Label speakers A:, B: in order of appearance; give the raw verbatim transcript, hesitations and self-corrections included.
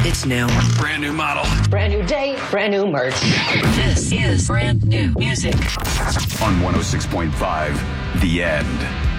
A: It's new.
B: Brand new model.
A: Brand new day, brand new merch.
C: This is brand new music.
B: On one oh six point five, The End.